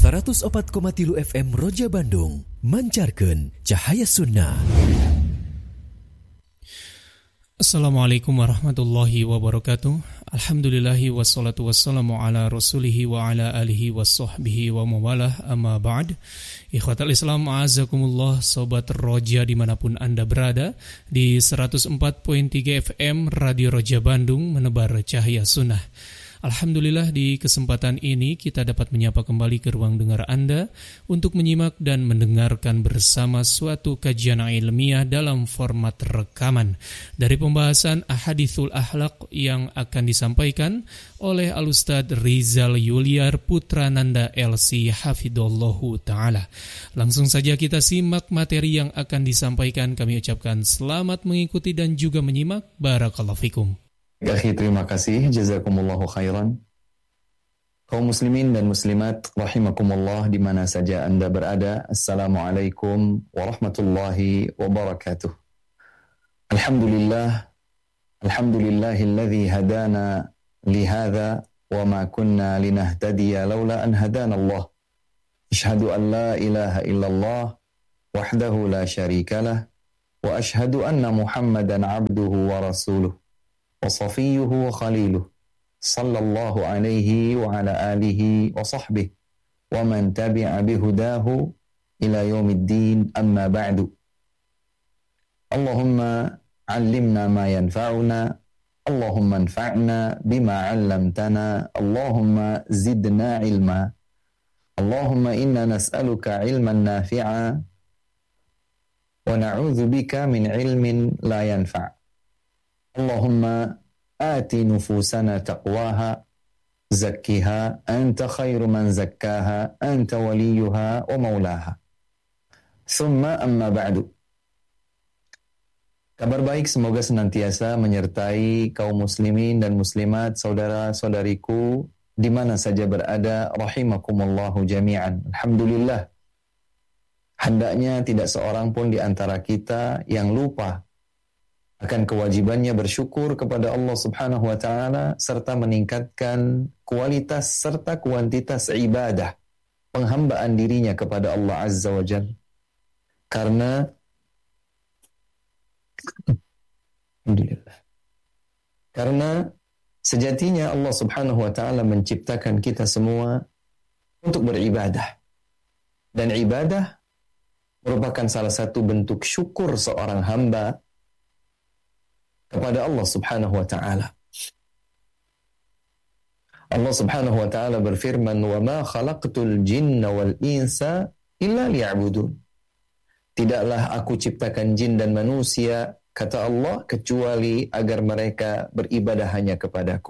104,3 FM Roja Bandung mancarkeun cahaya sunnah. Assalamualaikum warahmatullahi wabarakatuh. Alhamdulillahi wassalatu wassalamu ala rasulihi wa ala alihi wassohbihi wa mawalah, amma ba'd. Ikhwatal Islam, a'azakumullah, sobat Roja dimanapun Anda berada, di 104.3 FM Radio Roja Bandung menebar cahaya sunnah. Alhamdulillah, di kesempatan ini kita dapat menyapa kembali ke ruang dengar Anda untuk menyimak dan mendengarkan bersama suatu kajian ilmiah dalam format rekaman dari pembahasan Ahadithul Akhlaq yang akan disampaikan oleh Al-Ustadz Rizal Yuliar Putrananda LC Hafidullahu Ta'ala. Langsung saja kita simak materi yang akan disampaikan. Kami ucapkan selamat mengikuti dan juga menyimak. Barakallahu fikum. Akhi, terima kasih, jazakumullahu khairan. Kaum muslimin dan muslimat rahimakumullah di mana saja Anda berada, assalamualaikum warahmatullahi wabarakatuh. Alhamdulillahilladzi hadana lihadza wa ma kunna linahtadiya laula an hadana Allah. Asyhadu an la ilaha illallah wahdahu la syarikalah wa asyhadu anna Muhammadan abduhu wa rasuluh wa safiyuhu wa khaliluh sallallahu alaihi wa ala alihi wa sahbihi wa man tabi'a bihudahu ila yaumiddin, amma ba'du. Allahumma 'allimna ma yanfa'una, Allahumma anfa'na bima 'allamtana, Allahumma zidna ilma, Allahumma inna nas'aluka ilman nafi'a wa na'udzu bika min ilmin la yanfa'. Allahumma ati nufusana taqwaha zakkiha anta khairu man zakkaha anta waliyuha wa maulaha. Summa amma ba'du. Kabar baik semoga senantiasa menyertai kaum muslimin dan muslimat, saudara-saudariku di mana saja berada, rahimakumullahu jami'an. Alhamdulillah, hendaknya tidak seorang pun di antara kita yang lupa akan kewajibannya bersyukur kepada Allah Subhanahu wa taala serta meningkatkan kualitas serta kuantitas ibadah penghambaan dirinya kepada Allah Azza wa Jalla. Karena sejatinya Allah Subhanahu wa taala menciptakan kita semua untuk beribadah. Dan ibadah merupakan salah satu bentuk syukur seorang hamba kepada Allah Subhanahu wa ta'ala. Allah Subhanahu wa ta'ala berfirman, "Wa ma khalaqtul jinna wal insa illa liya'budun." Tidaklah aku ciptakan jin dan manusia, kata Allah, kecuali agar mereka beribadah hanya kepadaku.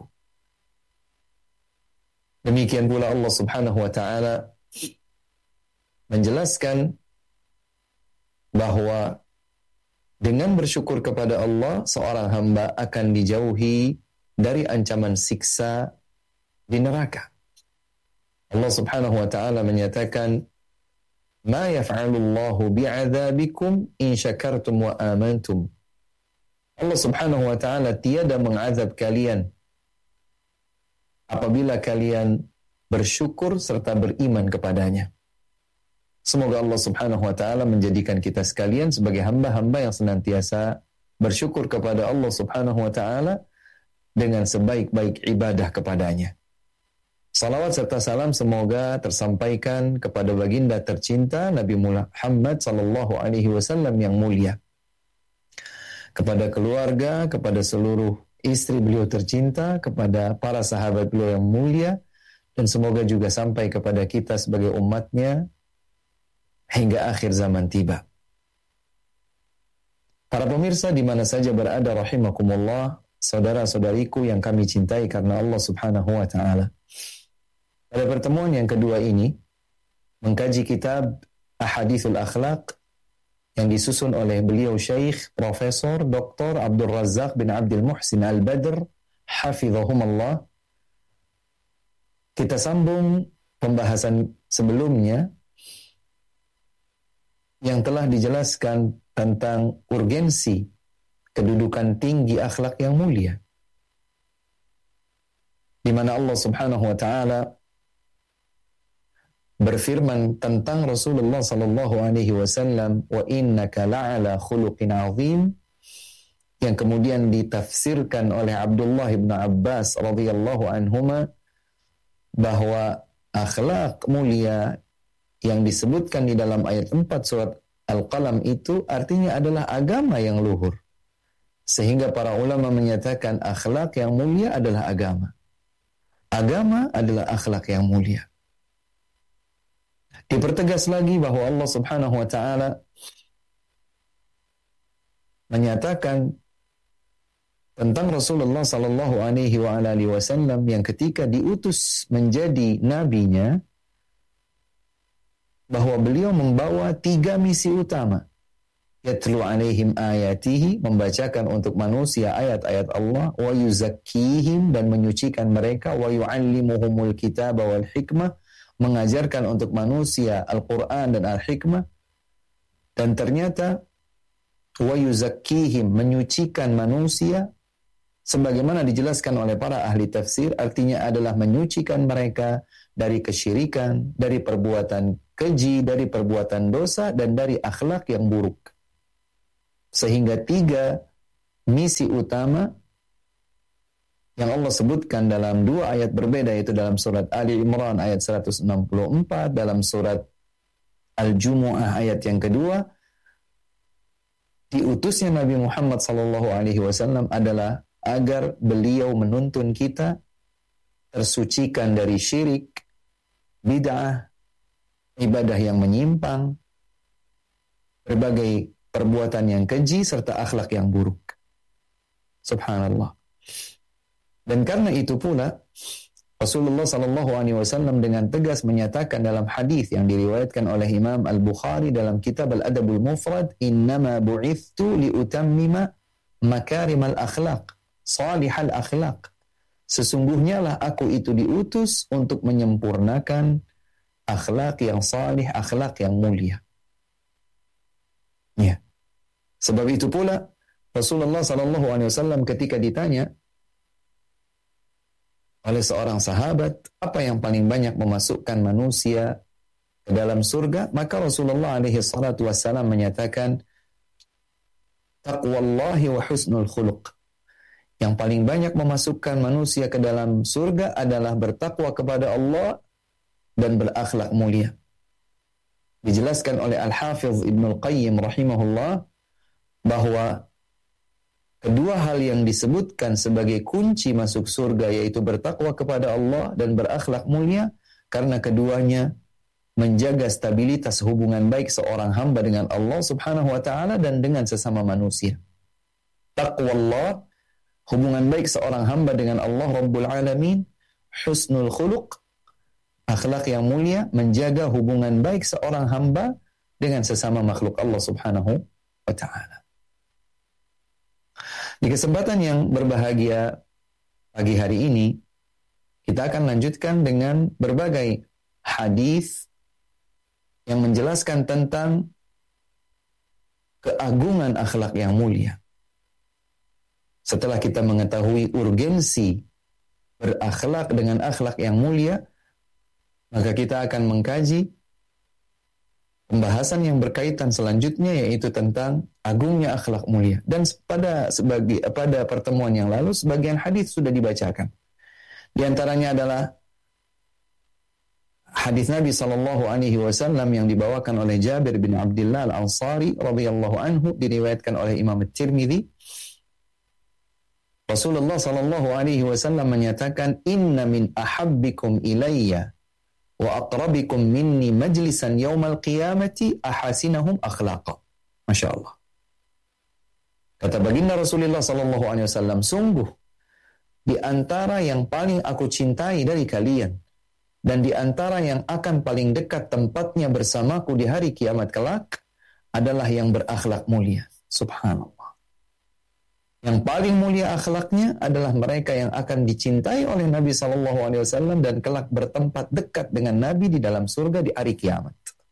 Demikian pula Allah Subhanahu wa ta'ala menjelaskan bahwa dengan bersyukur kepada Allah, seorang hamba akan dijauhi dari ancaman siksa di neraka. Allah Subhanahu wa ta'ala menyatakan, "Ma yaf'alullahu bi'adzabikum in syakartum wa amantum." Allah Subhanahu wa ta'ala tiada mengazab kalian apabila kalian bersyukur serta beriman kepadanya. Semoga Allah Subhanahu wa ta'ala menjadikan kita sekalian sebagai hamba-hamba yang senantiasa bersyukur kepada Allah Subhanahu wa ta'ala dengan sebaik-baik ibadah kepadanya. Salawat serta salam semoga tersampaikan kepada baginda tercinta Nabi Muhammad sallallahu alaihi wasallam yang mulia, kepada keluarga, kepada seluruh istri beliau tercinta, kepada para sahabat beliau yang mulia, dan semoga juga sampai kepada kita sebagai umatnya hingga akhir zaman tiba. Para pemirsa di mana saja berada, rahimakumullah, saudara-saudariku yang kami cintai karena Allah Subhanahu wa ta'ala. Pada pertemuan yang kedua ini, mengkaji kitab Ahadithul Akhlaq yang disusun oleh beliau Syekh Profesor Dr. Abdul Razak bin Abdul Muhsin Al-Badr, hafizahumullah. Kita sambung pembahasan sebelumnya yang telah dijelaskan tentang urgensi kedudukan tinggi akhlak yang mulia, di mana Allah Subhanahu wa ta'ala berfirman tentang Rasulullah sallallahu alaihi wasallam, wa innaka la'ala khuluqin azim, yang kemudian ditafsirkan oleh Abdullah bin Abbas radhiyallahu anhuma bahwa akhlak mulia yang disebutkan di dalam ayat 4 surat Al-Qalam itu artinya adalah agama yang luhur. Sehingga para ulama menyatakan akhlak yang mulia adalah agama. Agama adalah akhlak yang mulia. Dipertegas lagi bahwa Allah Subhanahu wa taala menyatakan tentang Rasulullah sallallahu alaihi wasallam yang ketika diutus menjadi nabinya bahwa beliau membawa 3 misi utama. Yatlu alaihim ayatihi, membacakan untuk manusia ayat-ayat Allah, wa yuzakkihim, dan menyucikan mereka, wa yu'allimuhumul kitaba wal hikmah, mengajarkan untuk manusia Al-Quran dan Al-Hikmah. Dan ternyata wa yuzakkihim, menyucikan manusia, sebagaimana dijelaskan oleh para ahli tafsir, artinya adalah menyucikan mereka dari kesyirikan, dari perbuatan keji, dari perbuatan dosa, dan dari akhlak yang buruk. Sehingga 3 misi utama yang Allah sebutkan dalam 2 ayat berbeda, yaitu dalam surat Ali Imran ayat 164, dalam surat Al-Jumu'ah ayat yang kedua, diutusnya Nabi Muhammad SAW adalah agar beliau menuntun kita tersucikan dari syirik, bid'ah, ibadah yang menyimpang, berbagai perbuatan yang keji, serta akhlak yang buruk. Subhanallah. Dan karena itu pula Rasulullah SAW dengan tegas menyatakan dalam hadis yang diriwayatkan oleh Imam Al-Bukhari dalam kitab Al-Adabul Mufrad, innama bu'ithtu liutammima makarimal akhlaq, salihal akhlaq. Sesungguhnya lah aku itu diutus untuk menyempurnakan akhlak yang salih, akhlak yang mulia. Ya. Sebab itu pula Rasulullah SAW ketika ditanya oleh seorang sahabat, apa yang paling banyak memasukkan manusia ke dalam surga, maka Rasulullah SAW menyatakan, taqwallahi wa husnul khuluq. Yang paling banyak memasukkan manusia ke dalam surga adalah bertakwa kepada Allah dan berakhlak mulia. Dijelaskan oleh Al-Hafidh Ibnul Qayyim rahimahullah bahwa kedua hal yang disebutkan sebagai kunci masuk surga, yaitu bertakwa kepada Allah dan berakhlak mulia, karena keduanya menjaga stabilitas hubungan baik seorang hamba dengan Allah Subhanahu wa taala dan dengan sesama manusia. Taqwa Allah, hubungan baik seorang hamba dengan Allah Rabbul Alamin. Husnul khuluq, akhlak yang mulia, menjaga hubungan baik seorang hamba dengan sesama makhluk Allah Subhanahu wa taala. Di kesempatan yang berbahagia pagi hari ini, kita akan lanjutkan dengan berbagai hadis yang menjelaskan tentang keagungan akhlak yang mulia. Setelah kita mengetahui urgensi berakhlak dengan akhlak yang mulia, maka kita akan mengkaji pembahasan yang berkaitan selanjutnya, yaitu tentang agungnya akhlak mulia. Dan pada pertemuan yang lalu sebagian hadis sudah dibacakan. Di antaranya adalah hadis Nabi SAW yang dibawakan oleh Jabir bin Abdullah Al-Ansari radhiyallahu anhu, diriwayatkan oleh Imam At-Tirmidzi. Rasulullah SAW menyatakan, inna min ahabbikum ilayya wa aqrabikum minni majlisan yaumal qiyamati ahasinahum akhlaqa. Masya Allah. Kata baginda Rasulullah SAW, sungguh di antara yang paling aku cintai dari kalian dan di antara yang akan paling dekat tempatnya bersamaku di hari kiamat kelak adalah yang berakhlak mulia. Subhanallah. Yang paling mulia akhlaknya adalah mereka yang akan dicintai oleh Nabi SAW dan kelak bertempat dekat dengan Nabi di dalam surga di hari kiamat.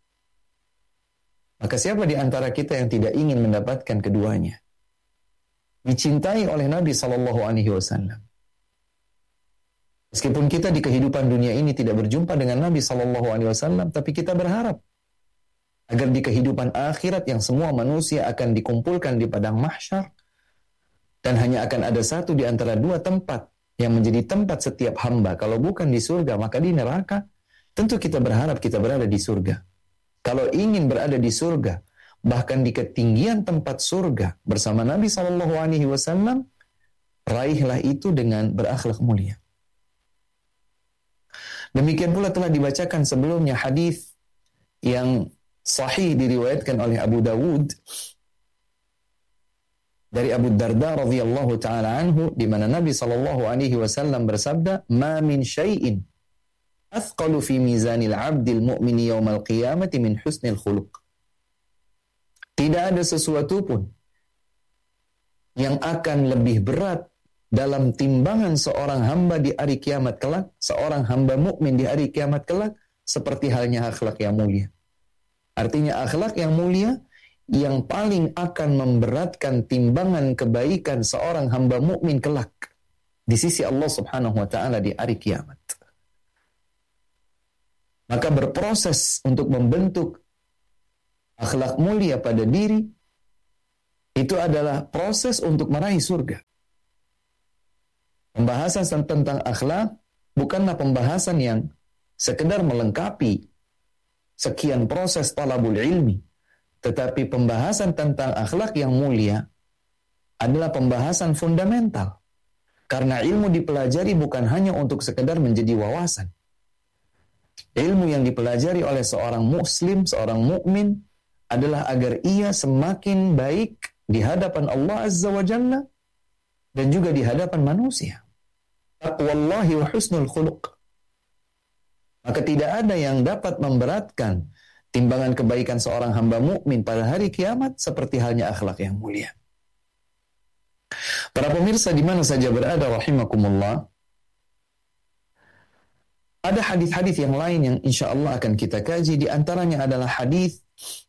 Maka siapa di antara kita yang tidak ingin mendapatkan keduanya? Dicintai oleh Nabi SAW Meskipun kita di kehidupan dunia ini tidak berjumpa dengan Nabi SAW, tapi kita berharap agar di kehidupan akhirat yang semua manusia akan dikumpulkan di padang mahsyar, dan hanya akan ada satu di antara dua tempat yang menjadi tempat setiap hamba. Kalau bukan di surga, maka di neraka. Tentu kita berharap kita berada di surga. Kalau ingin berada di surga, bahkan di ketinggian tempat surga bersama Nabi SAW, raihlah itu dengan berakhlak mulia. Demikian pula telah dibacakan sebelumnya hadis yang sahih diriwayatkan oleh Abu Dawud dari Abu Darda radhiyallahu taala anhu, di mana Nabi SAW bersabda, "Ma min syai'in athqalu fi mizanil 'abdil mu'mini yaumal qiyamati min husnil khuluq." Tidak ada sesuatu pun yang akan lebih berat dalam timbangan seorang hamba di hari kiamat kelak, seorang hamba mukmin di hari kiamat kelak, seperti halnya akhlak yang mulia. Artinya akhlak yang mulia yang paling akan memberatkan timbangan kebaikan seorang hamba mukmin kelak di sisi Allah Subhanahu wa taala di hari kiamat. Maka berproses untuk membentuk akhlak mulia pada diri itu adalah proses untuk meraih surga. Pembahasan tentang akhlak bukanlah pembahasan yang sekedar melengkapi sekian proses talabul ilmi, tetapi pembahasan tentang akhlak yang mulia adalah pembahasan fundamental. Karena ilmu dipelajari bukan hanya untuk sekedar menjadi wawasan. Ilmu yang dipelajari oleh seorang muslim, seorang mukmin adalah agar ia semakin baik di hadapan Allah Azza wa Jalla dan juga di hadapan manusia. Taqwallahi wa husnul khuluq. Maka tidak ada yang dapat memberatkan timbangan kebaikan seorang hamba mukmin pada hari kiamat seperti halnya akhlak yang mulia. Para pemirsa di mana saja berada rahimakumullah, ada hadis-hadis yang lain yang insya Allah akan kita kaji. Di antaranya adalah hadis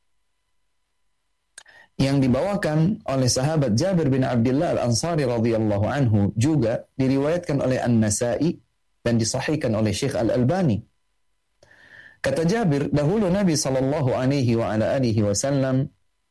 yang dibawakan oleh sahabat Jabir bin Abdullah Al-Ansari radhiyallahu anhu, juga diriwayatkan oleh An-Nasa'i dan disahihkan oleh Syekh Al-Albani. Kata Jabir, dahulu Nabi sallallahu alaihi wa ala alihi wasallam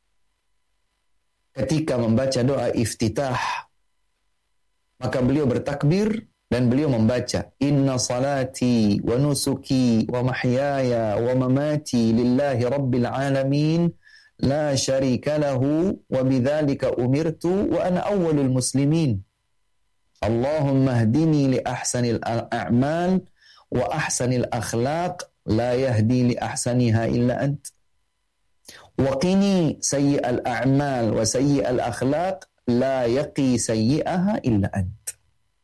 ketika membaca doa iftitah, maka beliau bertakbir dan beliau membaca, "Inna salati wa nusuki wa mahyaya wa mamati lillahi rabbil alamin la syarika lahu wa bidzalika umirtu wa ana awwalul muslimin. Allahumma hdini li ahsanil a'mal wa ahsanil akhlaq la yahdi li ahsaniha illa ant. Wa qini sayyi'al a'mal wa sayyi'al akhlaq la yaqi sayyi'aha illa ant."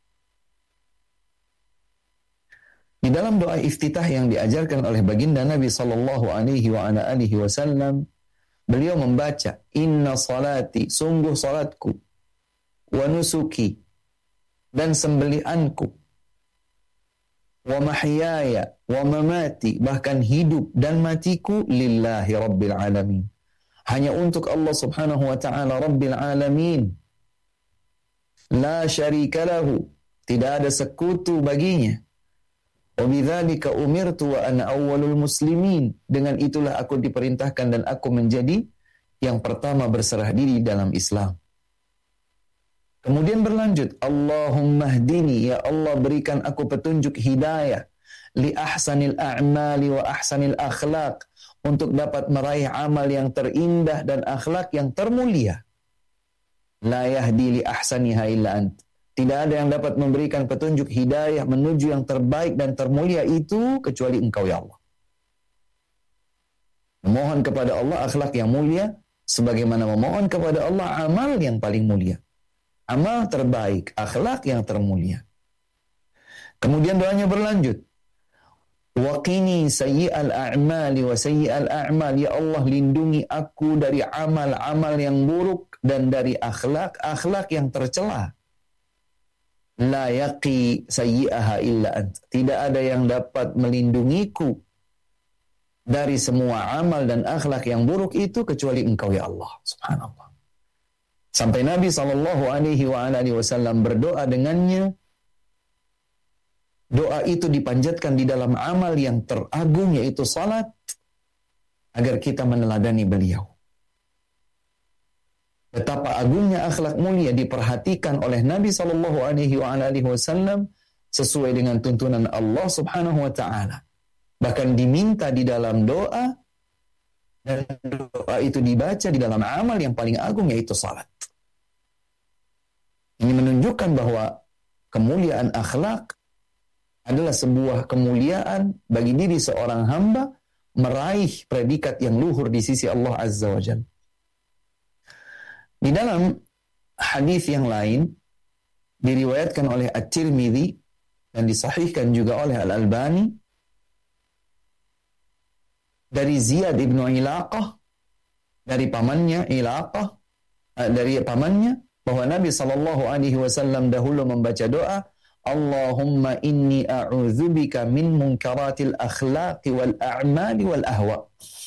Di dalam doa iftitah yang diajarkan oleh baginda Nabi sallallahu alaihi wa ala alihi wasallam, beliau membaca, "Inna salati, sungguh salatku, wa nusuki, dan sembelihanku, wa mahyaya, wa mamati, bahkan hidup dan matiku, lillahi rabbil alamin. Hanya untuk Allah subhanahu wa ta'ala rabbil alamin. La syarika lahu, tidak ada sekutu baginya. Wa bidzalika umirtu wa ana awwalul muslimin. Dengan itulah aku diperintahkan dan aku menjadi yang pertama berserah diri dalam Islam." Kemudian berlanjut, "Allahumma hdini, ya Allah berikan aku petunjuk hidayah, li ahsanil a'mali wa ahsanil akhlaq, untuk dapat meraih amal yang terindah dan akhlak yang termulia. La yahdi li ahsaniha illa ant." Tidak ada yang dapat memberikan petunjuk hidayah menuju yang terbaik dan termulia itu kecuali Engkau ya Allah. Memohon kepada Allah akhlak yang mulia sebagaimana memohon kepada Allah amal yang paling mulia. Amal terbaik, akhlak yang termulia. Kemudian doanya berlanjut. "Wa qini sayyi'al a'mali wa sayyi'al a'mal." Ya Allah, lindungi aku dari amal-amal yang buruk dan dari akhlak-akhlak yang tercela. La yaqi sayyi'aha illa ant. Tidak ada yang dapat melindungiku dari semua amal dan akhlak yang buruk itu kecuali Engkau ya Allah. Subhanallah. Sampai Nabi sallallahu alaihi wa alihi wasallam berdoa dengannya, doa itu dipanjatkan di dalam amal yang teragung, yaitu salat, agar kita meneladani beliau. Betapa agungnya akhlak mulia diperhatikan oleh Nabi SAW sesuai dengan tuntunan Allah Subhanahu wa Ta'ala. Bahkan diminta di dalam doa, dan doa itu dibaca di dalam amal yang paling agung, yaitu salat. Ini menunjukkan bahwa kemuliaan akhlak adalah sebuah kemuliaan bagi diri seorang hamba meraih predikat yang luhur di sisi Allah Azza wa Jalla. Di dalam hadis yang lain diriwayatkan oleh At-Tirmidzi dan disahihkan juga oleh Al-Albani dari Ziyad ibnu Ilaqah dari pamannya bahwa Nabi SAW dahulu membaca doa, Allahumma inni a'udzubika min munkaratil akhlaqi wal a'mali wal ahwa.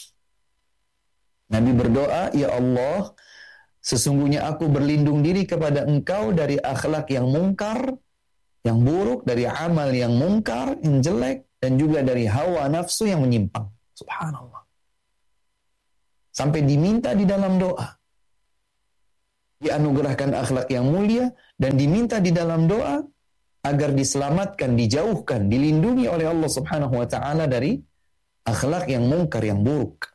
Nabi berdoa, ya Allah, sesungguhnya aku berlindung diri kepada Engkau dari akhlak yang mungkar, yang buruk, dari amal yang mungkar, yang jelek, dan juga dari hawa nafsu yang menyimpang. Subhanallah. Sampai diminta di dalam doa. Dianugerahkan akhlak yang mulia, dan diminta di dalam doa agar diselamatkan, dijauhkan, dilindungi oleh Allah Subhanahu wa Ta'ala dari akhlak yang mungkar, yang buruk.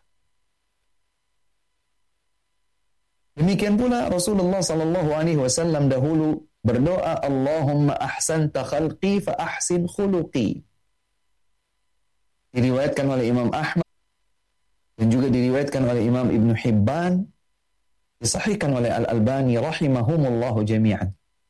Demikian pula Rasulullah sallallahu alaihi wasallam dahulu berdoa, Allahumma ahsanta khalqi fa ahsin khuluqi. Diriwayatkan oleh Imam Ahmad dan juga diriwayatkan oleh Imam Ibn Hibban, disahihkan oleh Al-Albani rahimahumullahu jami'an.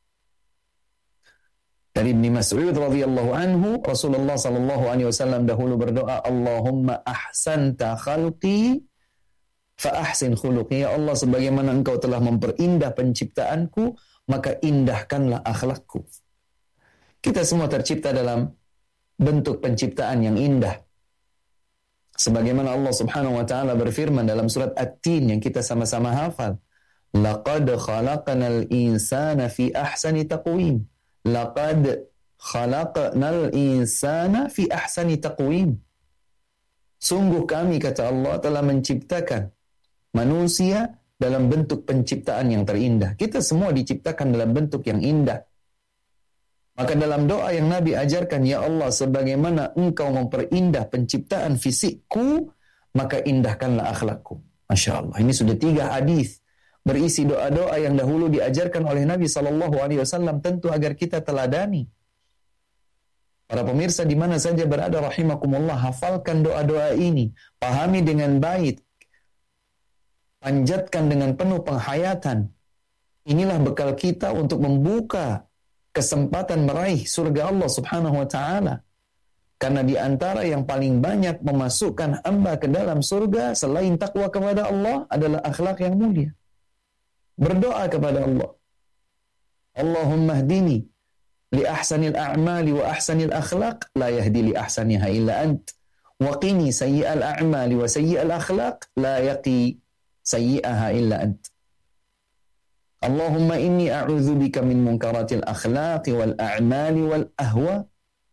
Dari Ibn Mas'ud radhiyallahu anhu, Rasulullah sallallahu alaihi wasallam dahulu berdoa, Allahumma ahsanta khalqi fa ahsin khuluqi. Ya Allah, sebagaimana Engkau telah memperindah penciptaanku, maka indahkanlah akhlakku. Kita semua tercipta dalam bentuk penciptaan yang indah. Sebagaimana Allah Subhanahu wa Ta'ala berfirman dalam surat At-Tin yang kita sama-sama hafal, laqad khalaqnal insana fi ahsani taqwim. Laqad khalaqnal insana fi ahsani taqwim. Sungguh kami, kata Allah, telah menciptakan manusia dalam bentuk penciptaan yang terindah. Kita semua diciptakan dalam bentuk yang indah. Maka dalam doa yang Nabi ajarkan, ya Allah, sebagaimana Engkau memperindah penciptaan fisikku, maka indahkanlah akhlakku. Masya Allah. Ini sudah 3 hadis berisi doa-doa yang dahulu diajarkan oleh Nabi SAW, tentu agar kita teladani. Para pemirsa di mana saja berada rahimakumullah, hafalkan doa-doa ini, pahami dengan baik, panjatkan dengan penuh penghayatan. Inilah bekal kita untuk membuka kesempatan meraih surga Allah Subhanahu wa Ta'ala. Karena di antara yang paling banyak memasukkan hamba ke dalam surga selain takwa kepada Allah adalah akhlak yang mulia. Berdoa kepada Allah, Allahumma hdini li ahsanil a'mali wa ahsanil akhlaq, la yahdi li ahsaniha illa ant, wa qini sayyi'al a'mali wa sayyi'al akhlaq, la yaqi sayyi'aha illa ant. Allahumma inni a'udzubika min munkaratil akhlaqi wal a'mali wal ahwa.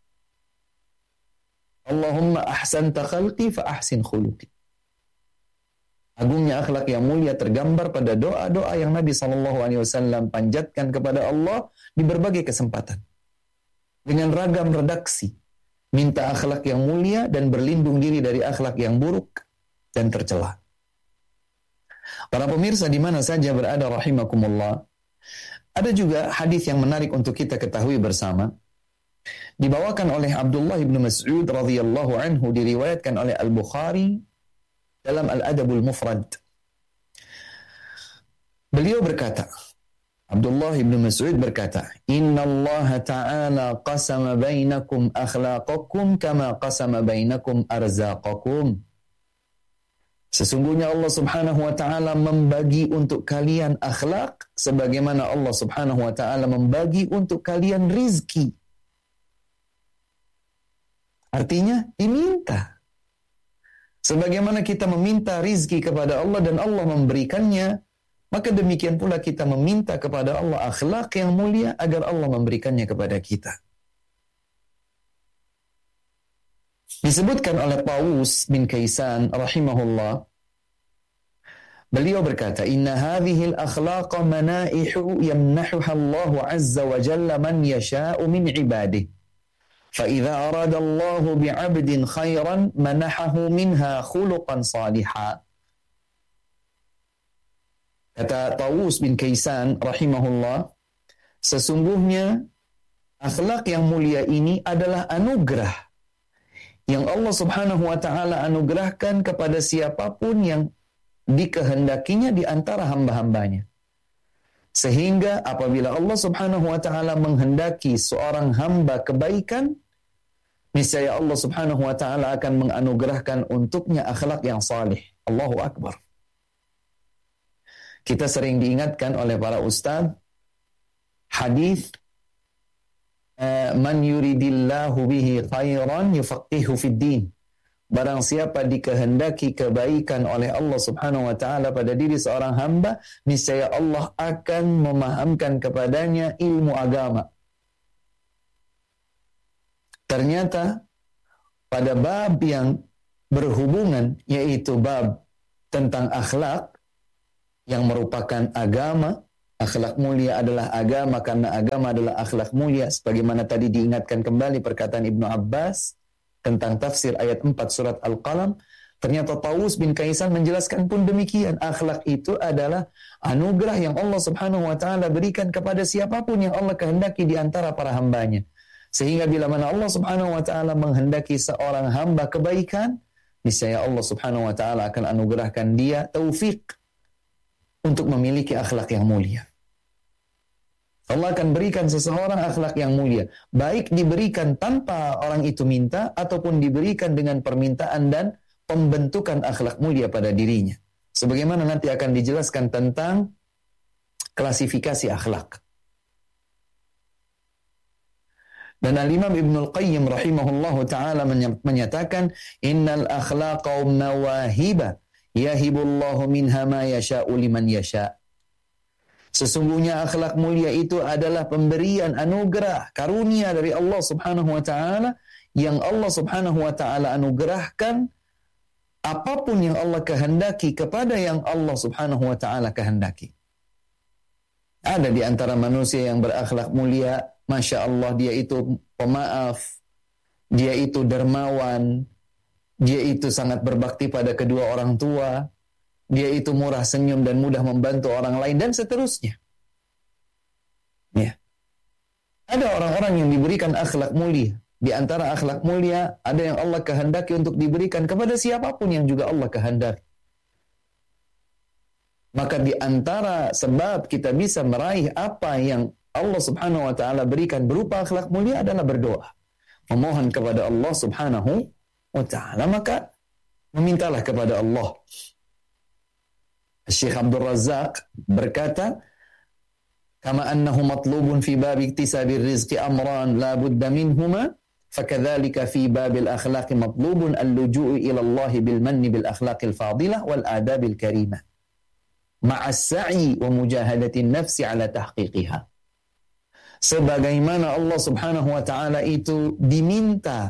Allahumma ahsanta khalqi fa ahsin khuluqi. Agungnya akhlak yang mulia tergambar pada doa-doa yang Nabi SAW panjatkan kepada Allah di berbagai kesempatan. Dengan ragam redaksi. Minta akhlak yang mulia dan berlindung diri dari akhlak yang buruk dan tercela. Para pemirsa di mana saja berada rahimakumullah, ada juga hadis yang menarik untuk kita ketahui bersama. Dibawakan oleh Abdullah bin Mas'ud radhiyallahu anhu, diriwayatkan oleh Al-Bukhari dalam Al-Adabul Mufrad. Beliau berkata, Abdullah bin Mas'ud berkata, Inna Allah Ta'ala qasama bainakum akhlaqakum kama qasama bainakum arzaqakum. Sesungguhnya Allah Subhanahu wa Ta'ala membagi untuk kalian akhlak sebagaimana Allah Subhanahu wa Ta'ala membagi untuk kalian rizki. Artinya diminta. Sebagaimana kita meminta rizki kepada Allah dan Allah memberikannya, maka demikian pula kita meminta kepada Allah akhlak yang mulia agar Allah memberikannya kepada kita. Disebutkan oleh Tawus bin Kaisan rahimahullah, beliau berkata, "Inna hadhil akhlaqa manaihu yamnahuha Allah azza wa jalla man yasha'u min ibadihi. Fa idza arada Allah bi'abdin khairan manahahu minha khuluqan salihah." Kata Tawus bin Kaisan rahimahullah, sesungguhnya akhlak yang mulia ini adalah anugerah yang Allah Subhanahu wa taala anugerahkan kepada siapapun yang dikehendakinya di antara hamba-hambanya. Sehingga apabila Allah Subhanahu wa taala menghendaki seorang hamba kebaikan, niscaya Allah Subhanahu wa taala akan menganugerahkan untuknya akhlak yang salih. Allahu akbar. Kita sering diingatkan oleh para ustaz hadis man yuridillahu bihi khairan yufaqihu fid din. Barang siapa dikehendaki kebaikan oleh Allah Subhanahu wa taala pada diri seorang hamba, niscaya Allah akan memahamkan kepadanya ilmu agama. Ternyata pada bab yang berhubungan, yaitu bab tentang akhlak yang merupakan agama. Akhlak mulia adalah agama karena agama adalah akhlak mulia. Sebagaimana tadi diingatkan kembali perkataan Ibnu Abbas tentang tafsir ayat 4 surat Al-Qalam. Ternyata Tawus bin Kaisan menjelaskan pun demikian. Akhlak itu adalah anugerah yang Allah Subhanahu wa taala berikan kepada siapapun yang Allah kehendaki di antara para hambanya. Sehingga bila mana Allah Subhanahu wa taala menghendaki seorang hamba kebaikan, niscaya Allah Subhanahu wa taala akan anugerahkan dia taufik untuk memiliki akhlak yang mulia. Allah akan berikan seseorang akhlak yang mulia, baik diberikan tanpa orang itu minta ataupun diberikan dengan permintaan dan pembentukan akhlak mulia pada dirinya. Sebagaimana nanti akan dijelaskan tentang klasifikasi akhlak. Dan Al-Imam Ibnul Qayyim rahimahullahu ta'ala menyatakan, innal akhlaqa mawahiba yahibullahu minha ma yasha'u liman yasha'. Sesungguhnya akhlak mulia itu adalah pemberian anugerah, karunia dari Allah Subhanahu wa taala yang Allah Subhanahu wa taala anugerahkan apapun yang Allah kehendaki kepada yang Allah Subhanahu wa taala kehendaki. Ada di antara manusia yang berakhlak mulia, Masya Allah, dia itu pemaaf, dia itu dermawan, dia itu sangat berbakti pada kedua orang tua, dia itu murah senyum dan mudah membantu orang lain, dan seterusnya. Ya. Ada orang-orang yang diberikan akhlak mulia. Di antara akhlak mulia, ada yang Allah kehendaki untuk diberikan kepada siapapun yang juga Allah kehendaki. Maka di antara sebab kita bisa meraih apa yang Allah Subhanahu wa taala berikan berupa akhlak mulia adalah berdoa. Memohon kepada Allah Subhanahu wa taala, maka memintalah kepada Allah. Syekh Abdul Razak berkata, kama annahu matlubun fi bab iktisabir rizqi amran la budda minhuma, fakadzalika fi babil akhlaqi matlubun al-luju'u ila Allah bil manni bil akhlaqil fadilah wal adabil karimah ma'as sa'i wa mujahadatin nafsi ala tahqiqiha. Sebagaimana Allah Subhanahu wa taala itu diminta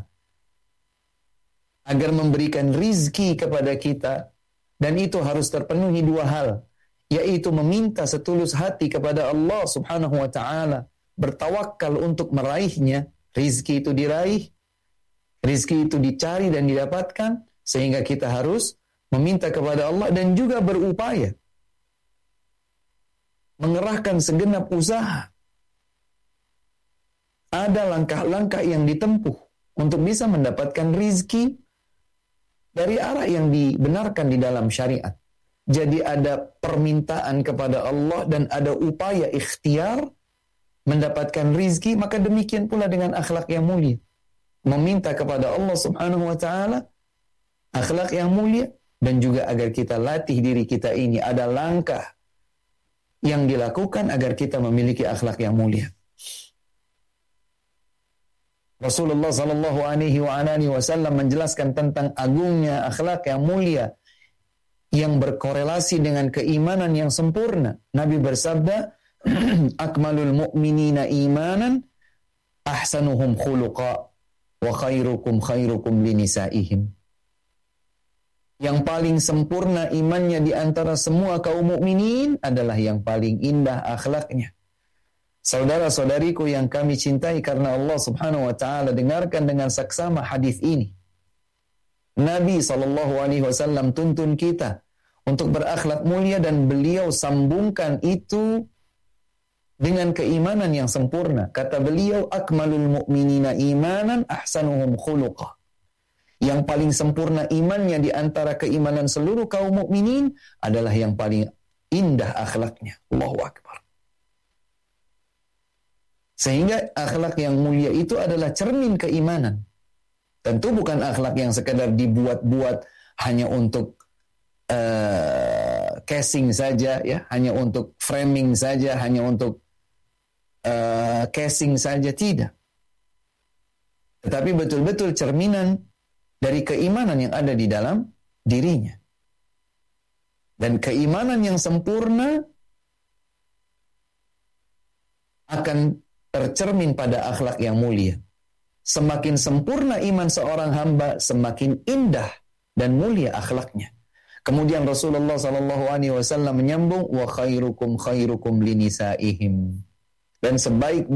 agar memberikan rizki kepada kita, dan itu harus terpenuhi dua hal, yaitu meminta setulus hati kepada Allah Subhanahu wa taala, bertawakal untuk meraihnya, rizki itu diraih, rizki itu dicari dan didapatkan, sehingga kita harus meminta kepada Allah dan juga berupaya mengerahkan segenap usaha. Ada langkah-langkah yang ditempuh untuk bisa mendapatkan rizki dari arah yang dibenarkan di dalam syariat. Jadi ada permintaan kepada Allah dan ada upaya ikhtiar mendapatkan rizki, maka demikian pula dengan akhlak yang mulia. Meminta kepada Allah Subhanahu wa taala akhlak yang mulia, dan juga agar kita latih diri kita ini, ada langkah yang dilakukan agar kita memiliki akhlak yang mulia. Rasulullah sallallahu alaihi wasallam menjelaskan tentang agungnya akhlak yang mulia yang berkorelasi dengan keimanan yang sempurna. Nabi bersabda, akmalul mu'minina imanan ahsanuhum khuluqa. wa khairukum khairukum linisaihim. Yang paling sempurna imannya di antara semua kaum mukminin adalah yang paling indah akhlaknya. Saudara-saudariku yang kami cintai karena Allah Subhanahu wa taala, dengarkan dengan saksama hadis ini. Nabi SAW tuntun kita untuk berakhlak mulia dan beliau sambungkan itu dengan keimanan yang sempurna. Kata beliau, akmalul mu'minina imanan ahsanuhum khuluqah. Yang paling sempurna imannya di antara keimanan seluruh kaum mukminin adalah yang paling indah akhlaknya. Allahu Akbar. Sehingga akhlak yang mulia itu adalah cermin keimanan. Tentu bukan akhlak yang sekedar dibuat-buat hanya untuk casing saja, ya, hanya untuk framing saja, hanya untuk casing saja, tidak. Tetapi betul-betul cerminan dari keimanan yang ada di dalam dirinya. Dan keimanan yang sempurna akan tercermin pada akhlak yang mulia. Semakin sempurna iman seorang hamba, semakin indah dan mulia akhlaknya. Kemudian Rasulullah SAW menyambung, wa khairukum khairukum linisaihim. Dan sebaik